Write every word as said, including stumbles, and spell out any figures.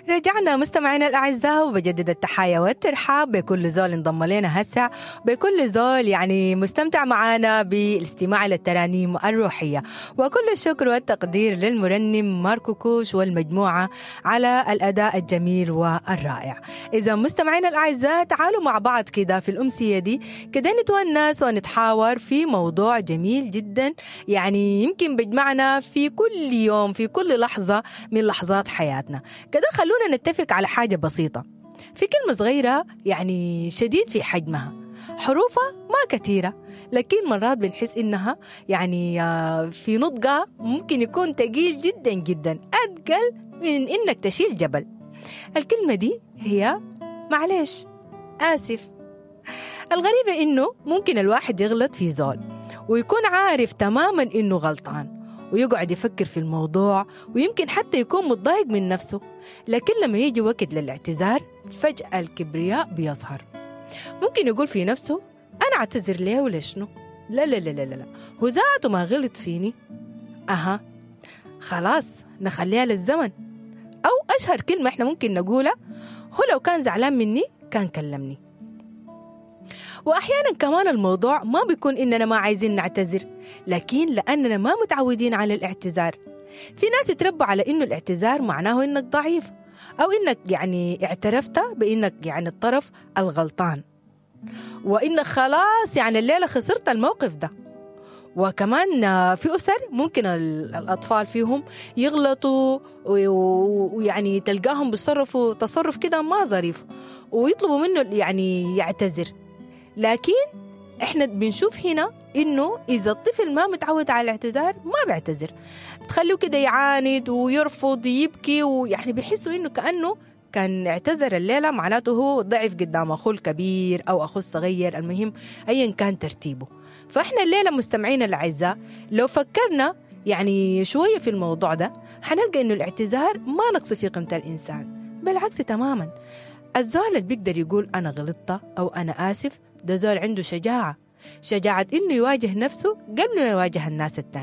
رجعنا مستمعينا الأعزاء وبجدد التحايا والترحاب بكل زول انضم لنا هسه، بكل زول يعني مستمتع معنا بالاستماع للترانيم الروحية. وكل الشكر والتقدير للمرنم ماركو كوش والمجموعة على الأداء الجميل والرائع. إذا مستمعينا الأعزاء تعالوا مع بعض كده في الأمسية دي كده نتونس ونتحاور في موضوع جميل جدا، يعني يمكن بجمعنا في كل يوم في كل لحظة من لحظات حياتنا. كده خلونا نتفق على حاجة بسيطة، في كلمة صغيرة يعني شديد في حجمها، حروفها ما كثيرة لكن مرات بنحس إنها يعني في نطقها ممكن يكون تقيل جدا جدا، أثقل من إنك تشيل جبل. الكلمة دي هي معلش، آسف. الغريبة إنه ممكن الواحد يغلط في زول ويكون عارف تماما إنه غلطان ويقعد يفكر في الموضوع ويمكن حتى يكون متضايق من نفسه، لكن لما يجي وقت للاعتذار فجأة الكبرياء بيظهر. ممكن يقول في نفسه أنا أعتذر ليه ولا شنو؟ لا لا لا لا لا هو ذاته ما غلط فيني، أها خلاص نخليها للزمن. أو أشهر كلمة إحنا ممكن نقولها، هو لو كان زعلان مني كان كلمني. وأحيانا كمان الموضوع ما بيكون إننا ما عايزين نعتذر، لكن لأننا ما متعودين على الاعتذار. في ناس يتربوا على إنه الاعتذار معناه إنك ضعيف، أو إنك يعني اعترفت بإنك يعني الطرف الغلطان، وإنك خلاص يعني الليلة خسرت الموقف ده. وكمان في أسر ممكن الأطفال فيهم يغلطوا ويعني تلقاهم بيتصرفوا تصرف كده ما ظريف ويطلبوا منه يعني يعتذر، لكن احنا بنشوف هنا انه اذا الطفل ما متعود على الاعتذار ما بيعتذر، تخليه كده يعاند ويرفض يبكي، ويعني بيحسوا انه كأنه كان اعتذر الليلة معناته هو ضعف قدام أخوه الكبير أو أخوه الصغير، المهم أيا كان ترتيبه. فإحنا الليلة مستمعين الأعزاء لو فكرنا يعني شوية في الموضوع ده حنلقى إنه الاعتذار ما نقص في قيمة الإنسان، بالعكس تماما. الزول اللي بيقدر يقول أنا غلطت أو أنا آسف ده زول عنده شجاعة، شجاعة إنه يواجه نفسه قبل ما يواجه الناس التانيين.